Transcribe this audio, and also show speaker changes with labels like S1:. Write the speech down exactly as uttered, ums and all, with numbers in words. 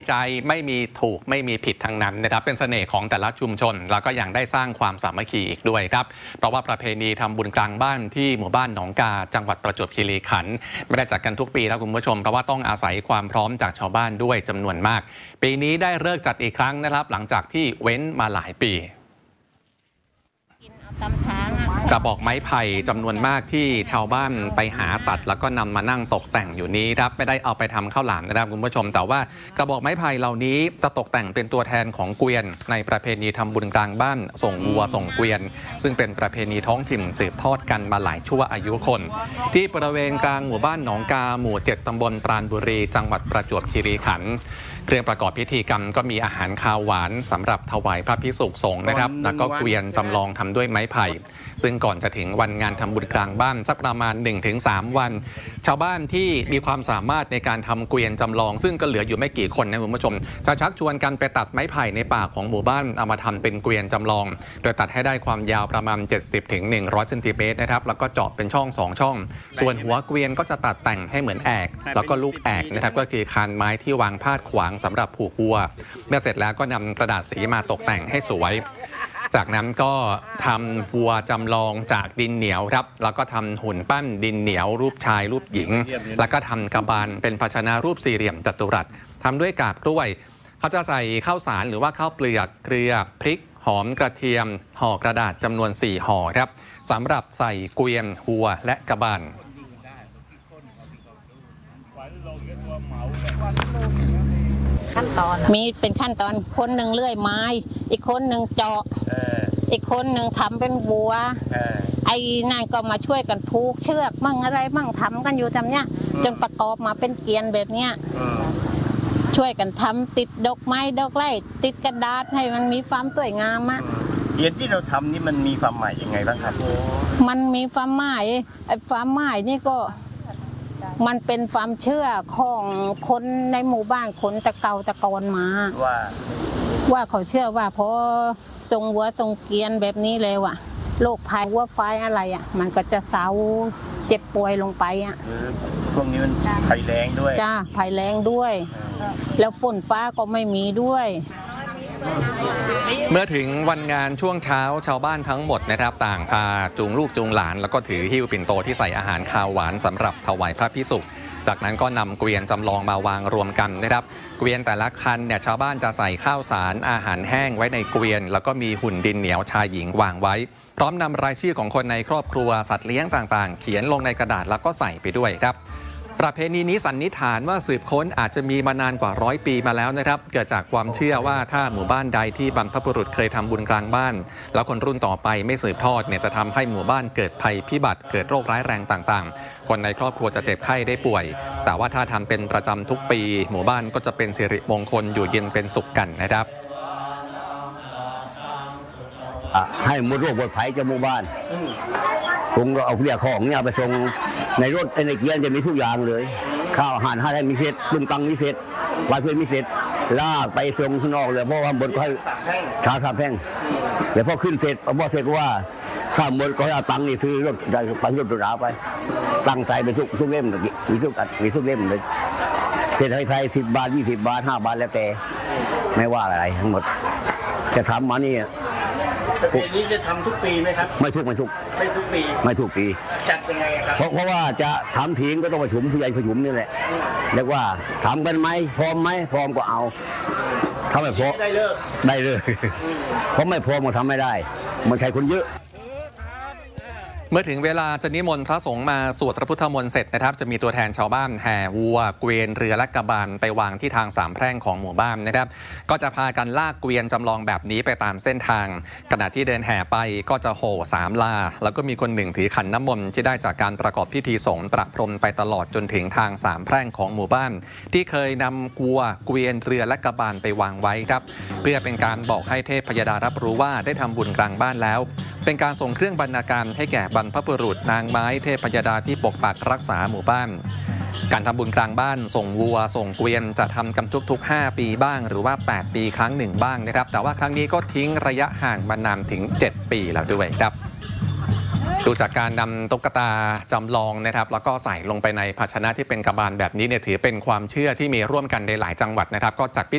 S1: ใจไม่มีถูกไม่มีผิดทั้งนั้นนะครับเป็นเสน่ห์ของแต่ละชุมชนแล้วก็ยังได้สร้างความสามัคคีอีกด้วยครับเพราะว่าประเพณีทำบุญกลางบ้านที่หมู่บ้านหนองกาจังหวัดประจวบคีรีขันธ์ไม่ได้จัดกันทุกปีแล้วคุณผู้ชมเพราะว่าต้องอาศัยความพร้อมจากชาวบ้านด้วยจำนวนมากปีนี้ได้เลิกจัดอีกครั้งนะครับหลังจากที่เว้นมาหลายปีกระบอกไม้ไผ่จำนวนมากที่ชาวบ้านไปหาตัดแล้วก็นำมานั่งตกแต่งอยู่นี้ครับไม่ได้เอาไปทำข้าวหลามนะครับคุณผู้ชมแต่ว่ากระบอกไม้ไผ่เหล่านี้จะตกแต่งเป็นตัวแทนของเกวียนในประเพณีทำบุญกลางบ้านส่งวัวส่งเกวียนซึ่งเป็นประเพณีท้องถิ่นสืบทอดกันมาหลายชั่วอายุคนที่บริเวณกลางหมู่บ้านหนองกาหมู่เจ็ดตำบลปราณบุรีจังหวัดประจวบคีรีขันธ์เครื่องประกอบพิธีกรรมก็มีอาหารคาวหวานสำหรับถวายพระภิกษุสงฆ์นะครับแล้วก็เกวียนจำลองทำด้วยไม้ไผ่ซึ่งก่อนจะถึงวันงานทำบุญกลางบ้านสักประมาณ หนึ่งถึงสาม วันชาวบ้านที่มีความสามารถในการทำเกวียนจำลองซึ่งก็เหลืออยู่ไม่กี่คนนะคุณผู้ชมจะชักชวนกันไปตัดไม้ไผ่ในป่าของหมู่บ้านเอามาทำเป็นเกวียนจำลองโดยตัดให้ได้ความยาวประมาณ เจ็ดสิบถึงหนึ่งร้อย เซนติเมตรนะครับแล้วก็เจาะเป็นช่องสองช่องส่วนหัวเกวียนก็จะตัดแต่งให้เหมือนแอกแล้วก็ลูกแอกนะครับก็คือคานไม้ที่วางพาดขวางสำหรับผูกวัวเมื่อเสร็จแล้วก็นำกระดาษสีมาตกแต่งให้สวยจากนั้นก็ทำวัวจำลองจากดินเหนียวครับแล้วก็ทำหุ่นปั้นดินเหนียวรูปชายรูปหญิงแล้วก็ทำกระบาลเป็นภาชนะรูปสี่เหลี่ยมจัตุรัสทำด้วยกาบกล้วยเขาจะใส่ข้าวสารหรือว่าข้าวเปลือกเกลือพริกหอมกระเทียมห่อกระดาษจำนวนสี่ห่อครับสำหรับใส่เกวียนวัวและกระบาล
S2: ขั้นตอนมีเป็นขั้นตอนคนหนึ่งเลื่อยไม้อีกคนหนึ่งเจาะอีกคนหนึ่งทำเป็นบัวไอ้นั่นก็มาช่วยกันผูกเชือกมั่งอะไรมั่งทำกันอยู่ทำเนี้ยจนประกอบมาเป็นเกวียนแบบเนี้ยช่วยกันทำติดดอกไม้ดอกไม้ติดกระดาษให้มันมีความสวยงามอะ
S3: เกวียนที่เราทำนี่มันมีความหมายยังไงบ้างครับ
S2: มันมีความหมายไอ้ความหมายนี่ก็มันเป็นความเชื่อของคนในหมู่บ้านคนตะเกาตะกอนมาว่าว่าเขาเชื่อว่าพอทรงวัวทรงเกวียนแบบนี้เลยว่ะโรคภัยวัวไฟอะไรอ่ะมันก็จะเศร้าเจ็บป่วยลงไปอ่ะ
S3: พวกนี้มันภัยแรงด้วย
S2: จ้าภัยแรงด้วยแล้วฝนฟ้าก็ไม่มีด้วย
S1: เมื่อถึงวันงานช่วงเช้าชาวบ้านทั้งหมดนะครับต่างพาจูงลูกจูงหลานแล้วก็ถือหิ้วปิ่นโตที่ใส่อาหารคาวหวานสำหรับถวายพระภิกษุจากนั้นก็นำเกวียนจำลองมาวางรวมกันนะครับเกวียนแต่ละคันเนี่ยชาวบ้านจะใส่ข้าวสารอาหารแห้งไว้ในเกวียนแล้วก็มีหุ่นดินเหนียวชายหญิงวางไว้พร้อมนำรายชื่อของคนในครอบครัวสัตว์เลี้ยงต่างๆเขียนลงในกระดาษแล้วก็ใส่ไปด้วยครับประเพณีนี้สันนิษฐานว่าสืบค้นอาจจะมีมานานกว่าร้อยปีมาแล้วนะครับเกิดจากความเชื่อว่าถ้าหมู่บ้านใดที่บรรพบุรุษเคยทำบุญกลางบ้านแล้วคนรุ่นต่อไปไม่สืบทอดเนี่ยจะทำให้หมู่บ้านเกิดภัยพิบัติเกิดโรคร้ายแรงต่างๆคนในครอบครัวจะเจ็บไข้ได้ป่วยแต่ว่าถ้าทำเป็นประจำทุกปีหมู่บ้านก็จะเป็นสิริมงคลอยู่เย็นเป็นสุขกันนะครับ
S4: ให้หมดโรคหมดภัยจากหมู่บ้านผมก็เอาเรียกของเนี่ยไปส่งในรถในเกียร์จะมีทุกอย่างเลยข้าวอาหารให้มีเศษตุ้มตังมีเศษวายเพื่อนมีเศษลากไปส่งข้างนอกเลยเพราะว่าบนก็ให้ชาสามแพงเดี๋ยวพอขึ้นเสร็จพอเสร็จว่าข้ามบนก็ให้เอาตังค์นี่ซื้อรถไปรถตุลาไปตั้งใจเป็นทุกทุกเล่มมีทุกมีทุกเล่มเลยเศษไทยสิบบาทยี่สิบบาทห้าบาทแล้วแต่ไม่ว่าอะไรทั้งหมดจะทำมานี่
S3: ประเพณีนี้จะทำทุกปีไหมครับ
S4: ไม่ทุกไม่ทุก
S3: ไม่ทุกปี
S4: ไม่ทุกปี
S3: จัดยังไงครับ
S4: เพราะเพราะว่าจะทำทิ้งก็ต้องประชุมผู้ใหญ่ประชุมนี่แหละเรียกว่าทำกันไหมพร้อมไหมพร้อมก็เอาถ้าไม่พร้อม
S3: ได้เลิก
S4: ได้เลยเพราะไม่พร้อมก็ทำไม่ได้มันใช้คนเยอะ
S1: เมื่อถึงเวลาจะนิมนต์พระสงฆ์มาสวดพระพุทธมนต์เสร็จนะครับจะมีตัวแทนชาวบ้านแห่วัวเกวียนเรือและกระบาลไปวางที่ทางสามแพร่งของหมู่บ้านนะครับก็จะพากันลากเกวียนจำลองแบบนี้ไปตามเส้นทางขณะที่เดินแห่ไปก็จะโห่สามลาแล้วก็มีคนหนึ่งถือขันน้ำมนต์ที่ได้จากการประกอบพิธีสงฆ์ประพรมไปตลอดจนถึงทางสามแพร่งของหมู่บ้านที่เคยนำวัวเกวียนเรือและกระบาลไปวางไว้ครับเพื่อเป็นการบอกให้เทพพยดารับรู้ว่าได้ทำบุญกลางบ้านแล้วเป็นการส่งเครื่องบรรณาการให้แก่บรรพบุรุษนางไม้เทพยดาที่ปกปักรักษาหมู่บ้านการทำบุญกลางบ้านส่งวัวส่งเกวียนจะทำกันทุกๆห้าปีบ้างหรือว่าแปดปีครั้งหนึ่งบ้างนะครับแต่ว่าครั้งนี้ก็ทิ้งระยะห่างมานานถึงเจ็ดปีแล้วด้วยครับดูจากการนำตุ๊กตาจำลองนะครับแล้วก็ใส่ลงไปในภาชนะที่เป็นกระบาลแบบนี้เนี่ยถือเป็นความเชื่อที่มีร่วมกันในหลายจังหวัดนะครับก็จัดพิ